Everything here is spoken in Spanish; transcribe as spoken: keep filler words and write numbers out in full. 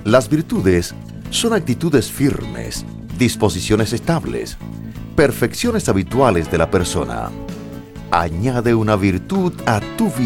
Las virtudes son actitudes firmes, disposiciones estables, perfecciones habituales de la persona. Añade una virtud a tu vida.